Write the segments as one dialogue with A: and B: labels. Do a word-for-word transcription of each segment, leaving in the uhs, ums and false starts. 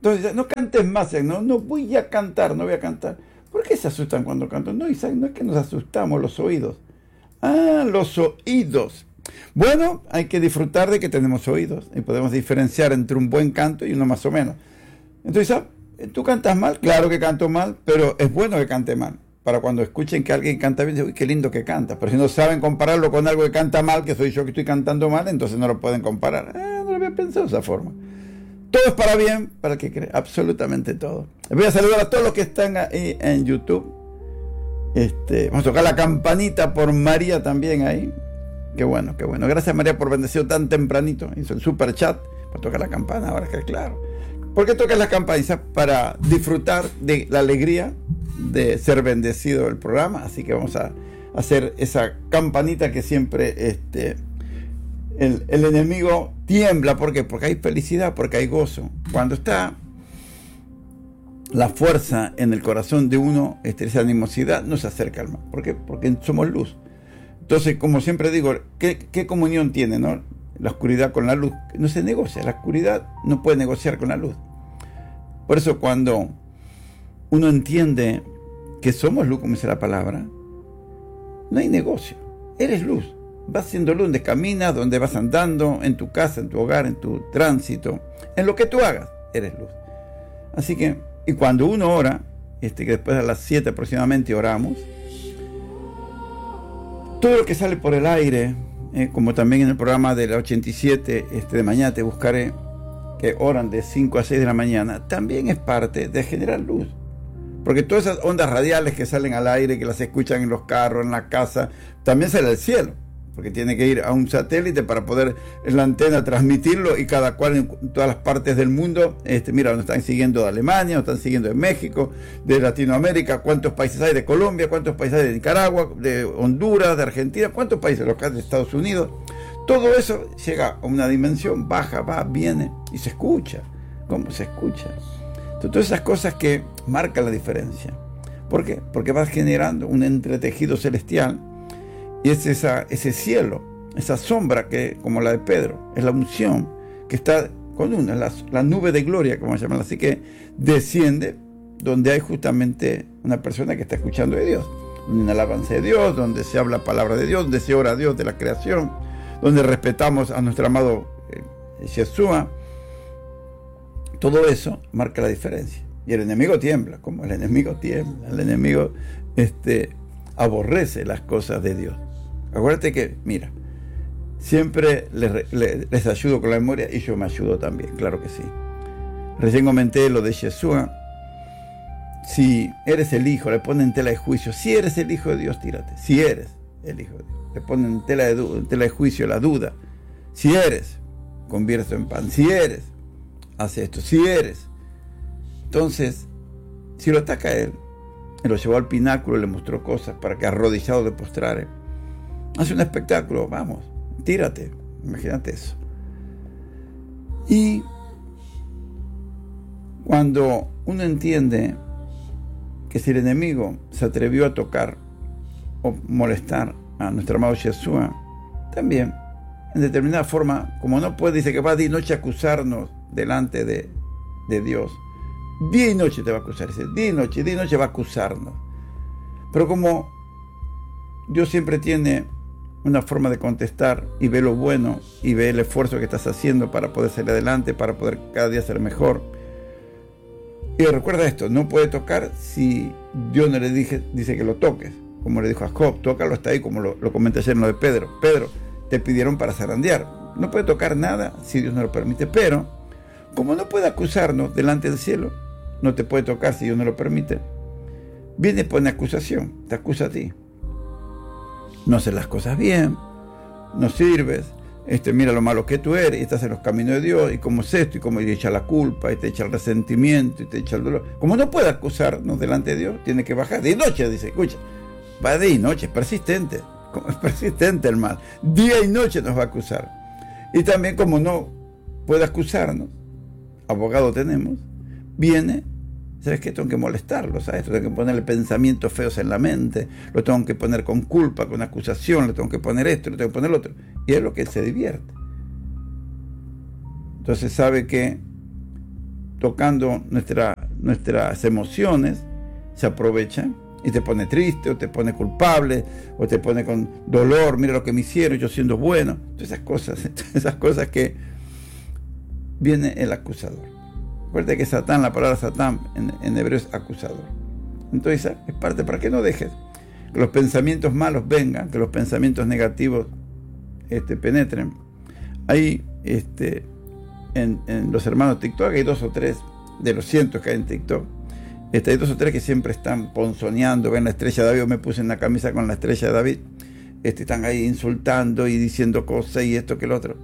A: Entonces, no cantes más, no, no voy a cantar, no voy a cantar. ¿Por qué se asustan cuando canto? No, Isaac, no es que nos asustamos, los oídos. Ah, los oídos. Bueno, hay que disfrutar de que tenemos oídos y podemos diferenciar entre un buen canto y uno más o menos. Entonces, ¿tú cantas mal? Claro que canto mal, pero es bueno que cante mal. Para cuando escuchen que alguien canta bien, dicen, uy, qué lindo que canta. Pero si no saben compararlo con algo que canta mal, que soy yo que estoy cantando mal, entonces no lo pueden comparar. Ah, no lo había pensado de esa forma. Todo es para bien, para el que cree, absolutamente todo. Les voy a saludar a todos los que están ahí en YouTube. Este, vamos a tocar la campanita por María también ahí. Qué bueno, qué bueno. Gracias, María, por bendecir tan tempranito. Hizo el super chat para tocar la campana, ahora que claro. ¿Por qué tocas las campanas? Para disfrutar de la alegría de ser bendecido el programa. Así que vamos a hacer esa campanita que siempre este, el, el enemigo tiembla. ¿Por qué? Porque hay felicidad, porque hay gozo. Cuando está la fuerza en el corazón de uno, este, esa animosidad no se acerca al mal. ¿Por qué? Porque somos luz. Entonces, como siempre digo, ¿qué, qué comunión tiene, no? La oscuridad con la luz? No se negocia, la oscuridad no puede negociar con la luz. Por eso cuando uno entiende que somos luz, como dice la palabra, no hay negocio, eres luz. Vas siendo luz donde caminas, donde vas andando, en tu casa, en tu hogar, en tu tránsito, en lo que tú hagas, eres luz. Así que, y cuando uno ora, este, que después a las siete aproximadamente oramos, todo lo que sale por el aire, eh, como también en el programa de la ochenta y siete, este, de mañana te buscaré, que oran de cinco a seis de la mañana, también es parte de generar luz. Porque todas esas ondas radiales que salen al aire, que las escuchan en los carros, en la casa, también sale del cielo. Porque tiene que ir a un satélite para poder en la antena transmitirlo y cada cual en todas las partes del mundo. Este, mira, nos están siguiendo de Alemania, nos están siguiendo de México, de Latinoamérica, cuántos países hay de Colombia, cuántos países hay de Nicaragua, de Honduras, de Argentina, cuántos países locales de Estados Unidos. Todo eso llega a una dimensión, baja, va, viene y se escucha. ¿Cómo se escucha? Entonces, todas esas cosas que marcan la diferencia. ¿Por qué? Porque vas generando un entretejido celestial. Y es esa, ese cielo, esa sombra que, como la de Pedro, es la unción que está con una, la, la nube de gloria, como se llama, así que desciende donde hay justamente una persona que está escuchando de Dios, donde hay una alabanza de Dios, donde se habla palabra de Dios, donde se ora a Dios de la creación, donde respetamos a nuestro amado eh, Yeshua. Todo eso marca la diferencia. Y el enemigo tiembla, como el enemigo tiembla, el enemigo este, aborrece las cosas de Dios. Acuérdate que, mira, siempre les, les, les ayudo con la memoria y yo me ayudo también, claro que sí. Recién comenté lo de Yeshua. Si eres el hijo, le ponen tela de juicio. Si eres el hijo de Dios, tírate. Si eres el hijo de Dios, le ponen tela de, tela de juicio la duda. Si eres, convierte en pan. Si eres, hace esto. Si eres. Entonces, si lo ataca a él, él lo llevó al pináculo, le mostró cosas para que arrodillado le postrare. Hace un espectáculo, vamos, tírate, imagínate eso. Y cuando uno entiende que si el enemigo se atrevió a tocar o molestar a nuestro amado Yeshua, también, en determinada forma, como no puede, dice que va día y noche a acusarnos delante de, de Dios. Día y noche te va a acusar, dice, día y noche, día y noche va a acusarnos. Pero como Dios siempre tiene una forma de contestar y ve lo bueno y ve el esfuerzo que estás haciendo para poder salir adelante, para poder cada día ser mejor. Y recuerda esto, no puede tocar si Dios no le dije, dice que lo toques, como le dijo a Job, tócalo hasta ahí, como lo, lo comenté ayer en lo de Pedro. Pedro, te pidieron para zarandear. No puede tocar nada si Dios no lo permite, pero como no puede acusarnos delante del cielo, no te puede tocar si Dios no lo permite, viene y pone acusación, te acusa a ti. No haces las cosas bien, no sirves, este, mira lo malo que tú eres, y estás en los caminos de Dios, y cómo es esto, y cómo te echa la culpa, y te echa el resentimiento, y te echa el dolor. Como no puede acusarnos delante de Dios, tiene que bajar. De noche, dice, escucha, va de noche, es persistente, como es persistente el mal. Día y noche nos va a acusar. Y también como no puede acusarnos, abogado tenemos, viene. ¿Sabes qué? Tengo que molestarlo, ¿sabes? Tengo que ponerle pensamientos feos en la mente, lo tengo que poner con culpa, con acusación, le tengo que poner esto, le tengo que poner lo otro. Y es lo que él se divierte. Entonces sabe que tocando nuestra, nuestras emociones, se aprovechan y te pone triste, o te pone culpable, o te pone con dolor, mira lo que me hicieron, yo siendo bueno. Todas esas cosas, esas cosas que viene el acusador. Recuerda que Satán, la palabra Satán en, en hebreo es acusador. Entonces es parte para que no dejes que los pensamientos malos vengan, que los pensamientos negativos este, penetren. Ahí este, en, en los hermanos TikTok hay dos o tres de los cientos que hay en TikTok. Este, hay dos o tres que siempre están ponzoneando, ven la estrella de David, yo me puse en la camisa con la estrella de David, este, están ahí insultando y diciendo cosas y esto que el otro.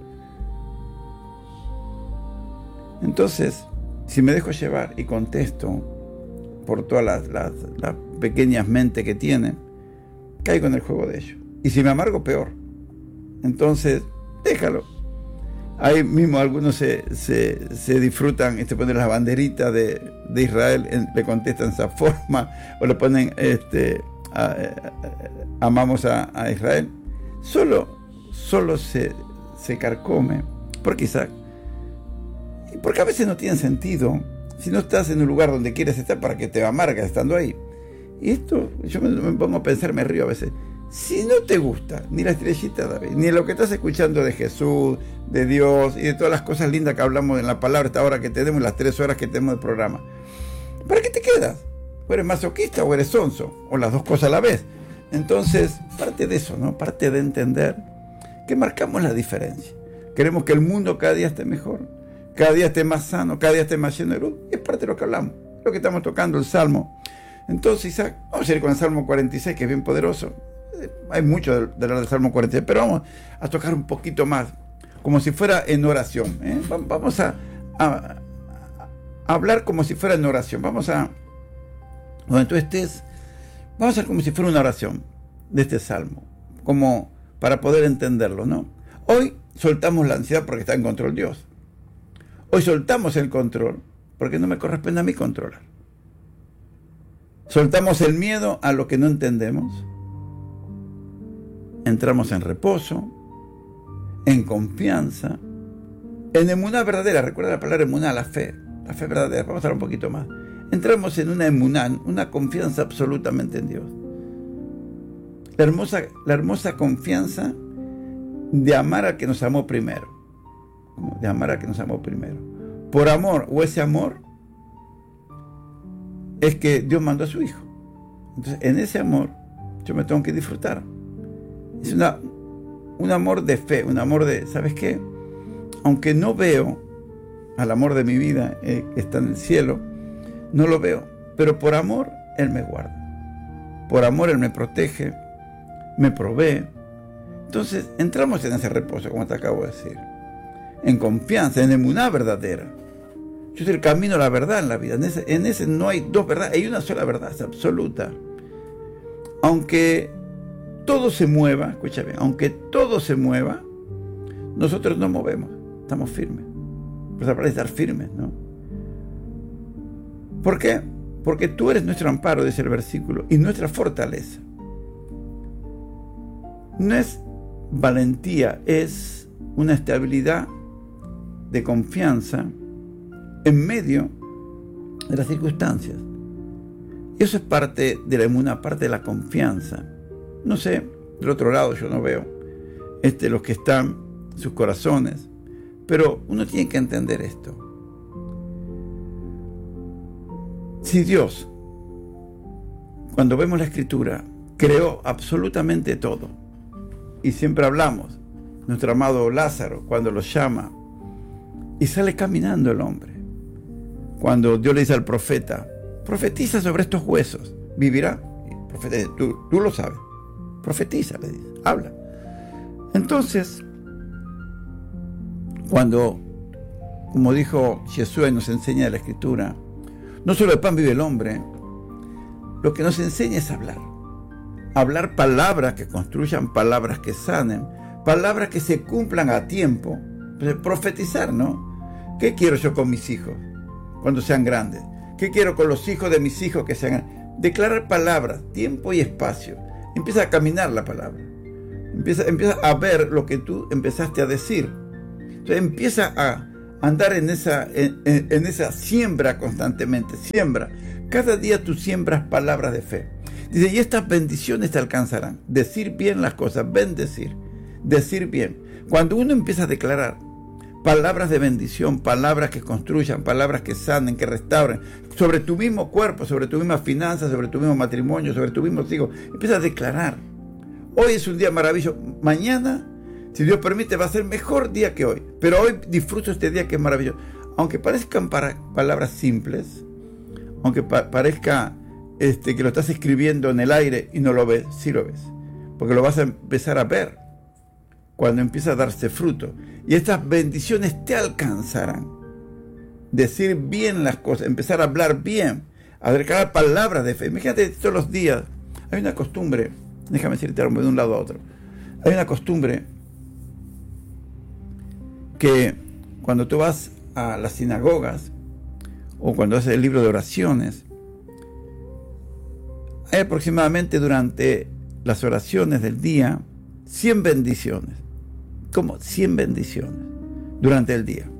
A: Entonces, si me dejo llevar y contesto por todas las, las, las pequeñas mentes que tienen, caigo en el juego de ellos. Y si me amargo, peor. Entonces, déjalo. Ahí mismo algunos se, se, se disfrutan, este, ponen las banderitas de, de Israel, en, le contestan de esa forma, o le ponen, este, a, a, a, amamos a, a Israel. Solo, solo se, se carcome, porque Isaac, porque a veces no tiene sentido. Si no estás en un lugar donde quieres estar, para que te amargas estando ahí. Y esto, yo me, me pongo a pensar, me río a veces. Si no te gusta ni la estrellita de David, ni lo que estás escuchando de Jesús, de Dios y de todas las cosas lindas que hablamos en la palabra, esta hora que tenemos, las tres horas que tenemos de programa, ¿para qué te quedas? ¿O eres masoquista o eres sonso? O las dos cosas a la vez. Entonces, parte de eso, ¿no? Parte de entender que marcamos la diferencia. Queremos que el mundo cada día esté mejor, cada día esté más sano, cada día esté más lleno de luz. Es parte de lo que hablamos, lo que estamos tocando, el Salmo. Entonces, Isaac, vamos a ir con el Salmo cuarenta y seis, que es bien poderoso. Hay mucho de, de hablar del Salmo cuarenta y seis, pero vamos a tocar un poquito más, como si fuera en oración, ¿eh? Vamos a, a, a hablar como si fuera en oración. Vamos a, donde tú estés, vamos a hacer como si fuera una oración de este Salmo, como para poder entenderlo, ¿no? Hoy soltamos la ansiedad porque está en control Dios. Hoy soltamos el control porque no me corresponde a mí controlar. Soltamos el miedo a lo que no entendemos. Entramos en reposo, en confianza, en emuná verdadera. Recuerda la palabra emuná, la fe, la fe verdadera. Vamos a hablar un poquito más. Entramos en una emuná, una confianza absolutamente en Dios. La hermosa, la hermosa confianza de amar al que nos amó primero. De amar al que nos amó primero. Por amor, o ese amor, es que Dios mandó a su Hijo. Entonces, en ese amor, yo me tengo que disfrutar. Es una, un amor de fe, un amor de, ¿sabes qué? Aunque no veo al amor de mi vida, eh, que está en el cielo, no lo veo, pero por amor Él me guarda. Por amor Él me protege, me provee. Entonces, entramos en ese reposo, como te acabo de decir. En confianza, en emuná verdadera. Yo soy el camino a la verdad en la vida. En ese, en ese no hay dos verdades, hay una sola verdad, es absoluta. Aunque todo se mueva, escucha bien, aunque todo se mueva, nosotros no movemos, estamos firmes. Pues para estar firmes, ¿no? ¿Por qué? Porque tú eres nuestro amparo, dice el versículo, y nuestra fortaleza. No es valentía, es una estabilidad de confianza en medio de las circunstancias. Y eso es parte de la emuná, parte de la confianza. No sé, del otro lado yo no veo este, los que están, sus corazones, pero uno tiene que entender esto. Si Dios, cuando vemos la Escritura, creó absolutamente todo, y siempre hablamos, nuestro amado Lázaro, cuando lo llama, y sale caminando el hombre, cuando Dios le dice al profeta, profetiza sobre estos huesos, ¿vivirá? Profeta, tú, tú lo sabes. Profetiza, le dice, habla. Entonces, cuando, como dijo Jesús y nos enseña la Escritura, no solo de pan vive el hombre, lo que nos enseña es hablar. Hablar palabras que construyan, palabras que sanen, palabras que se cumplan a tiempo. Profetizar, ¿no? ¿Qué quiero yo con mis hijos cuando sean grandes? ¿Qué quiero con los hijos de mis hijos que sean grandes? Declarar palabras, tiempo y espacio. Empieza a caminar la palabra. Empieza, empieza a ver lo que tú empezaste a decir. Entonces empieza a, andar en esa, en, en esa siembra constantemente, siembra. Cada día tú siembras palabras de fe. Dice, y estas bendiciones te alcanzarán. Decir bien las cosas, bendecir, decir bien. Cuando uno empieza a declarar palabras de bendición, palabras que construyan, palabras que sanen, que restauren, sobre tu mismo cuerpo, sobre tu misma finanzas, sobre tu mismo matrimonio, sobre tus mismos hijos, empieza a declarar. Hoy es un día maravilloso. Mañana, si Dios permite, va a ser mejor día que hoy. Pero hoy disfruto este día que es maravilloso. Aunque parezcan para, palabras simples, aunque pa parezca este, que lo estás escribiendo en el aire y no lo ves, sí lo ves. Porque lo vas a empezar a ver cuando empieza a darse fruto. Y estas bendiciones te alcanzarán. Decir bien las cosas, empezar a hablar bien, a declarar palabras de fe. Imagínate todos los días. Hay una costumbre, déjame decirte de un lado a otro. Hay una costumbre que cuando tú vas a las sinagogas o cuando haces el libro de oraciones, hay aproximadamente durante las oraciones del día cien bendiciones. Como cien bendiciones durante el día.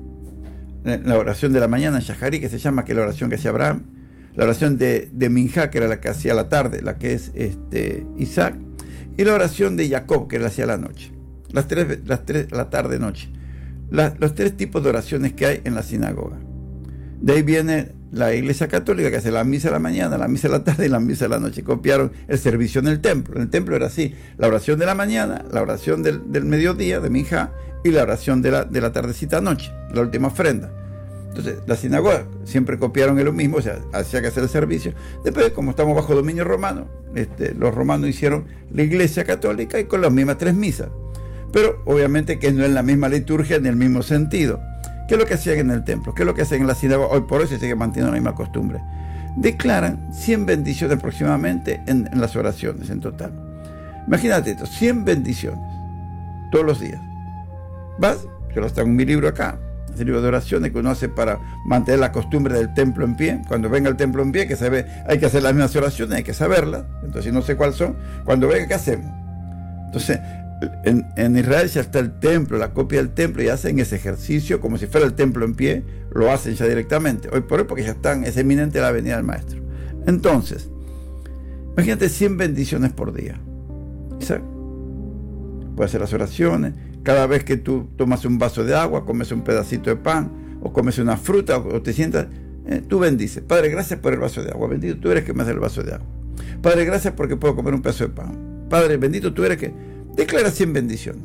A: La oración de la mañana en Shaharí, que se llama, que es la oración que hacía Abraham. La oración de, de Minjá, que era la que hacía la tarde, la que es este, Isaac. Y la oración de Jacob, que la hacía la noche. Las tres, las tres, la tarde-noche. La, los tres tipos de oraciones que hay en la sinagoga. De ahí viene la Iglesia Católica, que hace la misa de la mañana, la misa de la tarde y la misa de la noche. Copiaron el servicio en el templo. En el templo era así: la oración de la mañana, la oración del, del mediodía, de Minjá, y la oración de la, de la tardecita noche, la última ofrenda. Entonces, la sinagoga siempre copiaron en lo mismo, o sea, hacía que hacer el servicio. Después, como estamos bajo dominio romano, este, los romanos hicieron la Iglesia Católica y con las mismas tres misas. Pero obviamente que no es la misma liturgia ni el mismo sentido. ¿Qué es lo que hacían en el templo? ¿Qué es lo que hacen en la sinagoga? Hoy por hoy se sigue manteniendo la misma costumbre. Declaran cien bendiciones aproximadamente en, en las oraciones en total. Imagínate esto, cien bendiciones todos los días. Vas, yo lo tengo en mi libro acá, ese libro de oraciones que uno hace para mantener la costumbre del templo en pie. Cuando venga el templo en pie, que se ve, hay que hacer las mismas oraciones, hay que saberlas. Entonces, si no sé cuáles son, cuando venga, ¿qué hacemos? Entonces, En, en Israel ya está el templo, la copia del templo, y hacen ese ejercicio como si fuera el templo en pie, lo hacen ya directamente, hoy por hoy, porque ya están, es eminente la venida del Maestro. Entonces, imagínate cien bendiciones por día. ¿Sabes? Puedes hacer las oraciones, cada vez que tú tomas un vaso de agua, comes un pedacito de pan, o comes una fruta, o, o te sientas, eh, tú bendices. Padre, gracias por el vaso de agua, bendito tú eres que me hace el vaso de agua. Padre, gracias porque puedo comer un pedazo de pan. Padre, bendito tú eres que... Declara cien bendiciones.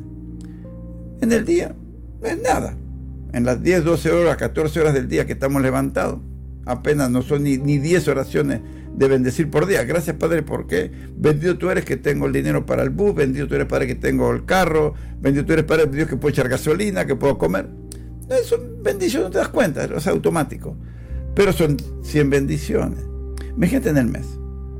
A: En el día no es nada. En las diez, doce horas, catorce horas del día que estamos levantados, apenas no son ni, ni diez oraciones de bendecir por día. Gracias, Padre, porque bendito tú eres que tengo el dinero para el bus, bendito tú eres, Padre, que tengo el carro, bendito tú eres, Padre, Dios, que puedo echar gasolina, que puedo comer. Son bendiciones, no te das cuenta, es automático. Pero son cien bendiciones. Imagínate en el mes.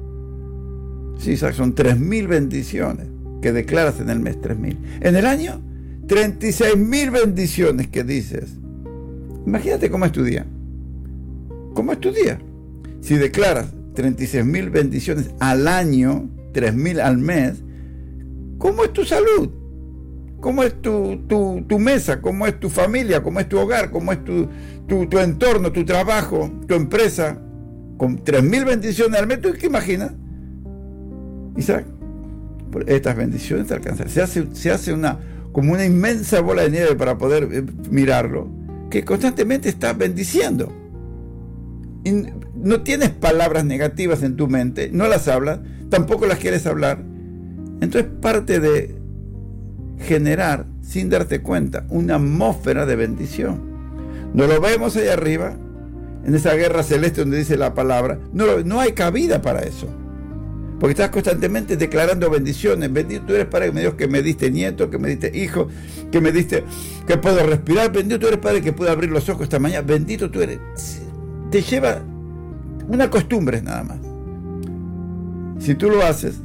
A: Sí, son tres mil bendiciones que declaras en el mes, tres mil. En el año, treinta y seis mil bendiciones que dices. Imagínate cómo es tu día. ¿Cómo es tu día? Si declaras treinta y seis mil bendiciones al año, tres mil al mes, ¿cómo es tu salud? ¿Cómo es tu, tu, tu mesa? ¿Cómo es tu familia? ¿Cómo es tu hogar? ¿Cómo es tu, tu, tu entorno, tu trabajo, tu empresa? Con tres mil bendiciones al mes, ¿tú qué imaginas? Isaac, estas bendiciones te alcanzan. Se hace, se hace una, como una inmensa bola de nieve para poder eh, mirarlo, que constantemente estás bendiciendo. Y no tienes palabras negativas en tu mente, no las hablas, tampoco las quieres hablar. Entonces parte de generar, sin darte cuenta, una atmósfera de bendición. No lo vemos ahí arriba, en esa guerra celeste donde dice la palabra, no, no hay cabida para eso. Porque estás constantemente declarando bendiciones. Bendito tú eres, Padre, Dios, que me diste nieto, que me diste hijo, que me diste, que puedo respirar. Bendito tú eres, Padre, que puedo abrir los ojos esta mañana. Bendito tú eres. Te lleva una costumbre nada más. Si tú lo haces,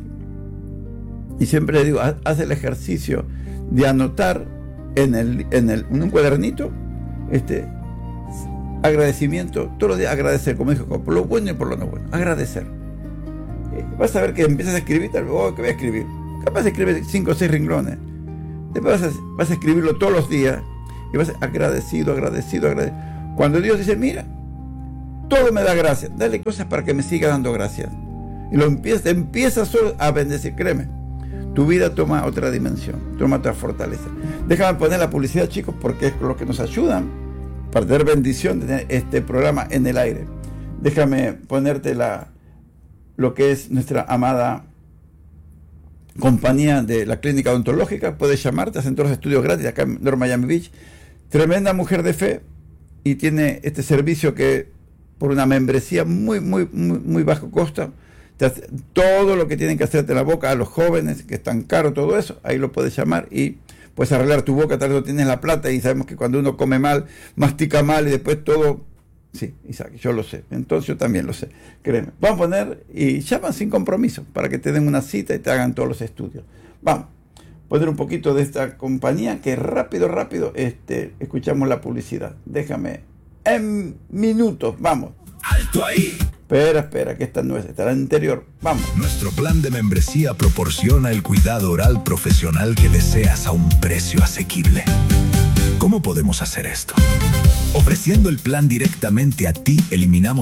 A: y siempre le digo, haz, haz el ejercicio de anotar en, el, en, el, en un cuadernito, este, agradecimiento, todos los días agradecer, como dijo, por lo bueno y por lo no bueno. Agradecer. Vas a ver que empiezas a escribir, tal vez, oh, ¿qué voy a escribir? Capaz de escribir cinco o seis renglones. Después vas a, vas a escribirlo todos los días Y vas a ser agradecido, agradecido, agradecido. Cuando Dios dice, mira, todo me da gracias, dale cosas para que me siga dando gracias. Y lo empieza, empieza solo a bendecir, créeme. Tu vida toma otra dimensión, toma otra fortaleza. Déjame poner la publicidad, chicos, porque es lo que nos ayuda para tener bendición de tener este programa en el aire. Déjame ponerte la, lo que es nuestra amada compañía de la clínica odontológica. Puedes llamarte, hacen todos los estudios gratis acá en North Miami Beach. Tremenda mujer de fe y tiene este servicio que por una membresía muy, muy, muy, muy bajo costo, te hace todo lo que tienen que hacerte en la boca a los jóvenes, que es tan caro todo eso, ahí lo puedes llamar y puedes arreglar tu boca, tal vez no tienes la plata y sabemos que cuando uno come mal, mastica mal y después todo... Sí, Isaac, yo lo sé, entonces yo también lo sé, créeme. Vamos a poner y llaman sin compromiso para que te den una cita y te hagan todos los estudios. Vamos a poner un poquito de esta compañía que rápido, rápido este, escuchamos la publicidad. Déjame en minutos, vamos.
B: ¡Alto ahí!
A: Espera, espera, que esta no es, esta es la anterior. Vamos.
B: Nuestro plan de membresía proporciona el cuidado oral profesional que deseas a un precio asequible. ¿Cómo podemos hacer esto? Ofreciendo el plan directamente a ti, eliminamos